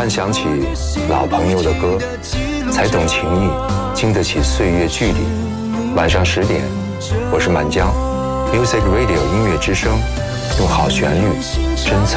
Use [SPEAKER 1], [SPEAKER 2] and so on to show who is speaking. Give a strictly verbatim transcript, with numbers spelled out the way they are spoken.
[SPEAKER 1] 旦想起老朋友的歌，才懂情谊，经得起岁月距离。晚上十点，我是满江 Music Radio 音乐之声，用好旋律珍藏